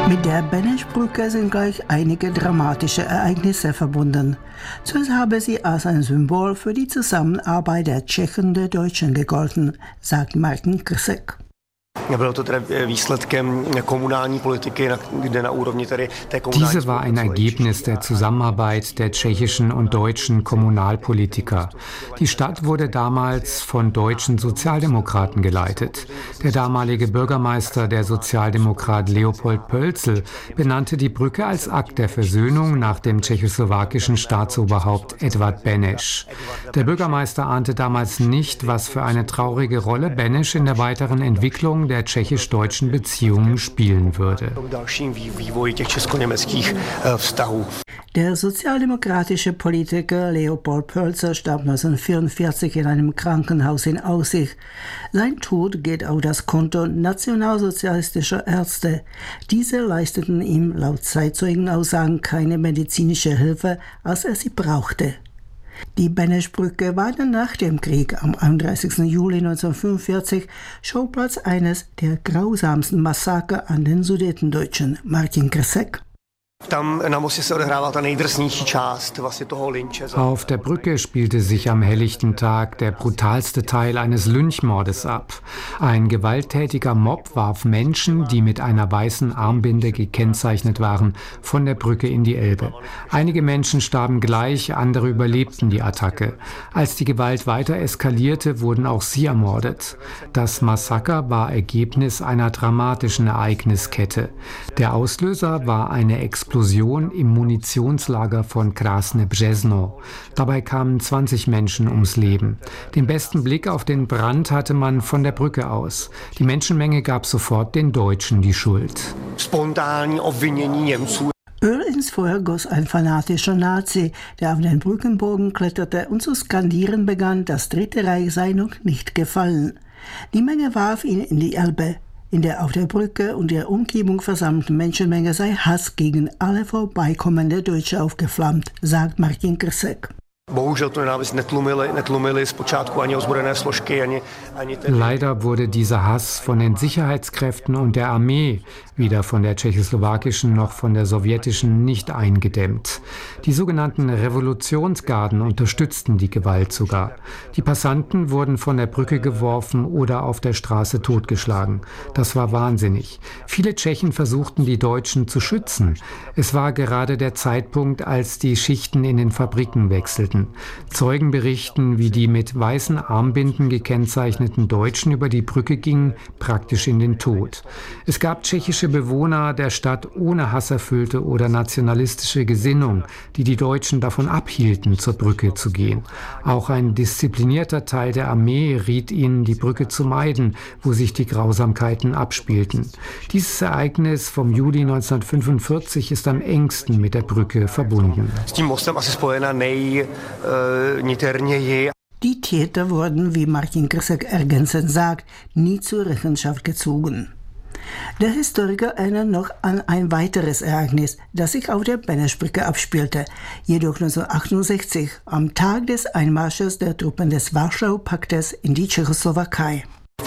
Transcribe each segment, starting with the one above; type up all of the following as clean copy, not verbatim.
Mit der Beneš-Brücke sind gleich einige dramatische Ereignisse verbunden. Zuerst habe sie als ein Symbol für die Zusammenarbeit der Tschechen und der Deutschen gegolten, sagt Martin Krsek. Diese war ein Ergebnis der Zusammenarbeit der tschechischen und deutschen Kommunalpolitiker. Die Stadt wurde damals von deutschen Sozialdemokraten geleitet. Der damalige Bürgermeister, der Sozialdemokrat Leopold Pölzl, benannte die Brücke als Akt der Versöhnung nach dem tschechoslowakischen Staatsoberhaupt Edvard Beneš. Der Bürgermeister ahnte damals nicht, was für eine traurige Rolle Beneš in der weiteren Entwicklung der tschechisch-deutschen Beziehungen spielen würde. Der sozialdemokratische Politiker Leopold Pölzl starb 1944 in einem Krankenhaus in Aussich. Sein Tod geht auf das Konto nationalsozialistischer Ärzte. Diese leisteten ihm laut Zeitzeugenaussagen keine medizinische Hilfe, als er sie brauchte. Die Beneš-Brücke war dann nach dem Krieg am 31. Juli 1945 Schauplatz eines der grausamsten Massaker an den Sudetendeutschen. Martin Krsek. Auf der Brücke spielte sich am helllichten Tag der brutalste Teil eines Lynchmordes ab. Ein gewalttätiger Mob warf Menschen, die mit einer weißen Armbinde gekennzeichnet waren, von der Brücke in die Elbe. Einige Menschen starben gleich, andere überlebten die Attacke. Als die Gewalt weiter eskalierte, wurden auch sie ermordet. Das Massaker war Ergebnis einer dramatischen Ereigniskette. Der Auslöser war eine Explosion im Munitionslager von Krasne Březno. Dabei kamen 20 Menschen ums Leben. Den besten Blick auf den Brand hatte man von der Brücke aus. Die Menschenmenge gab sofort den Deutschen die Schuld. Öl ins Feuer goss ein fanatischer Nazi, der auf den Brückenbogen kletterte und zu skandieren begann, das Dritte Reich sei noch nicht gefallen. Die Menge warf ihn in die Elbe. In der auf der Brücke und der Umgebung versammelten Menschenmenge sei Hass gegen alle vorbeikommende Deutsche aufgeflammt, sagt Martin Krsek. Leider wurde dieser Hass von den Sicherheitskräften und der Armee, weder von der tschechoslowakischen noch von der sowjetischen, nicht eingedämmt. Die sogenannten Revolutionsgarden unterstützten die Gewalt sogar. Die Passanten wurden von der Brücke geworfen oder auf der Straße totgeschlagen. Das war wahnsinnig. Viele Tschechen versuchten, die Deutschen zu schützen. Es war gerade der Zeitpunkt, als die Schichten in den Fabriken wechselten. Zeugen berichten, wie die mit weißen Armbinden gekennzeichneten Deutschen über die Brücke gingen, praktisch in den Tod. Es gab tschechische Bewohner der Stadt ohne hasserfüllte oder nationalistische Gesinnung, die die Deutschen davon abhielten, zur Brücke zu gehen. Auch ein disziplinierter Teil der Armee riet ihnen, die Brücke zu meiden, wo sich die Grausamkeiten abspielten. Dieses Ereignis vom Juli 1945 ist am engsten mit der Brücke verbunden. Die Täter wurden, wie Martin Krsek ergänzend sagt, nie zur Rechenschaft gezogen. Der Historiker erinnert noch an ein weiteres Ereignis, das sich auf der Beneš-Brücke abspielte, jedoch 1968, am Tag des Einmarsches der Truppen des Warschau-Paktes in die Tschechoslowakei.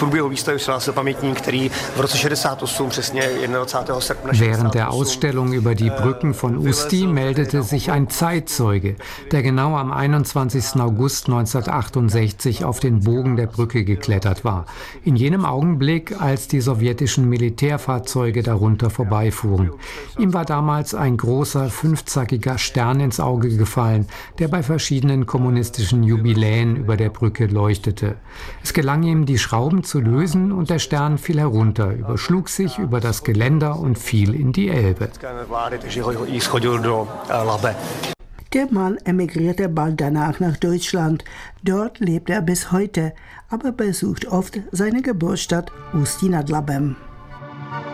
Während der Ausstellung über die Brücken von Ústí meldete sich ein Zeitzeuge, der genau am 21. August 1968 auf den Bogen der Brücke geklettert war. In jenem Augenblick, als die sowjetischen Militärfahrzeuge darunter vorbeifuhren. Ihm war damals ein großer, fünfzackiger Stern ins Auge gefallen, der bei verschiedenen kommunistischen Jubiläen über der Brücke leuchtete. Es gelang ihm, die Schrauben zu lösen und der Stern fiel herunter, überschlug sich über das Geländer und fiel in die Elbe. Der Mann emigrierte bald danach nach Deutschland. Dort lebt er bis heute, aber besucht oft seine Geburtsstadt Ústí nad Labem.